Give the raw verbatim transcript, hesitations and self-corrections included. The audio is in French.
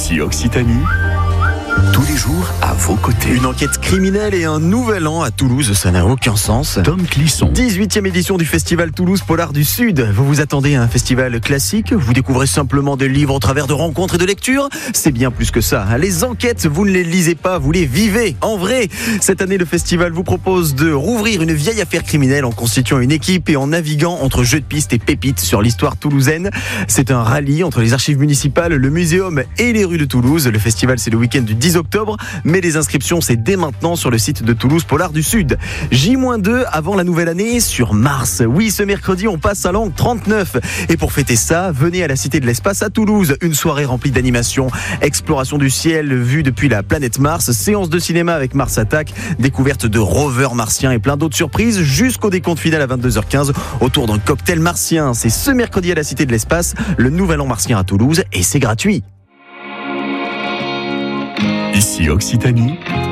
Ici Occitanie, tous les jours à vos côtés. Une enquête criminelle et un nouvel an à Toulouse, ça n'a aucun sens. Tom Clisson. dix-huitième édition du festival Toulouse Polar du Sud. Vous vous attendez à un festival classique? Vous découvrez simplement des livres au travers de rencontres et de lectures? C'est bien plus que ça. Les enquêtes, vous ne les lisez pas, vous les vivez. En vrai, cette année, le festival vous propose de rouvrir une vieille affaire criminelle en constituant une équipe et en naviguant entre jeux de pistes et pépites sur l'histoire toulousaine. C'est un rallye entre les archives municipales, le muséum et les rues de Toulouse. Le festival, c'est le week-end du dix octobre, mais les inscriptions, c'est dès maintenant sur le site de Toulouse Polar du Sud. J deux avant la nouvelle année sur Mars. Oui, ce mercredi, on passe à l'an trente-neuf. Et pour fêter ça, venez à la Cité de l'Espace à Toulouse. Une soirée remplie d'animations, exploration du ciel vue depuis la planète Mars, séance de cinéma avec Mars Attack, découverte de rovers martiens et plein d'autres surprises, jusqu'au décompte final à vingt-deux heures quinze autour d'un cocktail martien. C'est ce mercredi à la Cité de l'Espace, le nouvel an martien à Toulouse, et c'est gratuit. Ici Occitanie,